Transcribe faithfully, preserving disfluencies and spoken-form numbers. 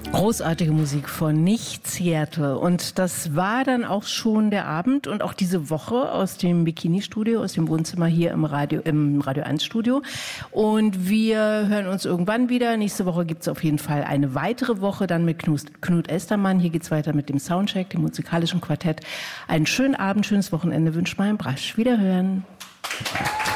Großartige Musik von Nicht Seattle. Und das war dann auch schon der Abend und auch diese Woche aus dem Bikini-Studio, aus dem Wohnzimmer hier im Radio, im Radio eins Studio. Und wir hören uns irgendwann wieder. Nächste Woche gibt es auf jeden Fall eine weitere Woche, dann mit Knut, Knut Estermann. Hier geht's weiter mit dem Soundcheck, dem musikalischen Quartett. Einen schönen Abend, schönes Wochenende wünscht mein Brasch. Wiederhören.